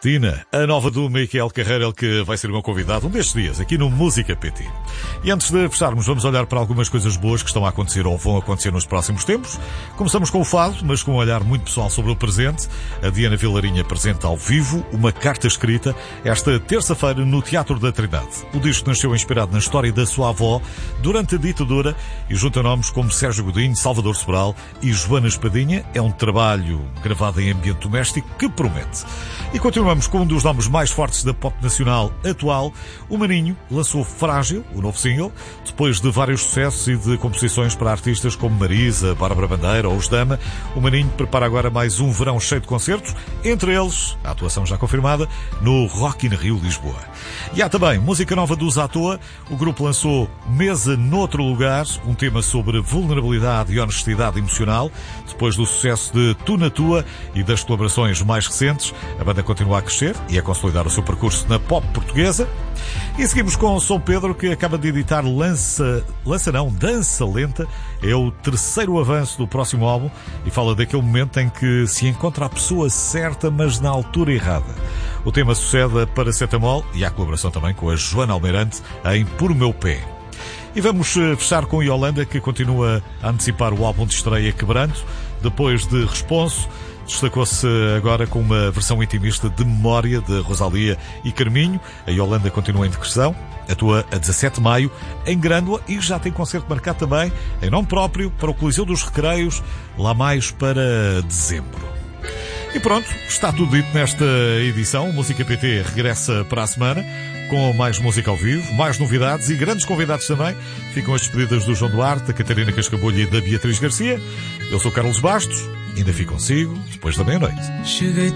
Tina, a nova do Miquel Carreira, ele que vai ser o meu convidado um destes dias, aqui no Música PT. E antes de fecharmos, vamos olhar para algumas coisas boas que estão a acontecer ou vão acontecer nos próximos tempos. Começamos com o fado, mas com um olhar muito pessoal sobre o presente. A Diana Vilarinha apresenta ao vivo uma carta escrita esta terça-feira no Teatro da Trindade. O disco nasceu inspirado na história da sua avó durante a ditadura e junta nomes como Sérgio Godinho, Salvador Sobral e Joana Espadinha. É um trabalho gravado em ambiente doméstico que promete. E continuamos com um dos nomes mais fortes da pop nacional atual. O Maninho lançou Frágil, o novo single, depois de vários sucessos e de composições para artistas como Marisa, Bárbara Bandeira ou Os Dama. O Maninho prepara agora mais um verão cheio de concertos, entre eles, a atuação já confirmada, no Rock in Rio Lisboa. E há também música nova dos À Toa. O grupo lançou Mesa Noutro Lugar, um tema sobre vulnerabilidade e honestidade emocional. Depois do sucesso de Tu na Tua e das colaborações mais recentes, a banda continua a crescer e a consolidar o seu percurso na pop portuguesa. E seguimos com São Pedro, que acaba de editar Dança Lenta. É o terceiro avanço do próximo álbum e fala daquele momento em que se encontra a pessoa certa, mas na altura errada. O tema sucede a Paracetamol e há colaboração também com a Joana Almeirante em Por o Meu Pé. E vamos fechar com Yolanda, que continua a antecipar o álbum de estreia Quebranto. Depois de Responso, destacou-se agora com uma versão intimista de Memória de Rosalia e Carminho. A Yolanda continua em digressão, atua a 17 de maio em Grândola e já tem concerto marcado também em nome próprio para o Coliseu dos Recreios, lá mais para dezembro. E pronto, está tudo dito nesta edição. O Música PT regressa para a semana com mais música ao vivo, mais novidades e grandes convidados também. Ficam as despedidas do João Duarte, da Catarina Cascabolho e da Beatriz Garcia. Eu sou Carlos Bastos, ainda fico consigo depois da meia-noite.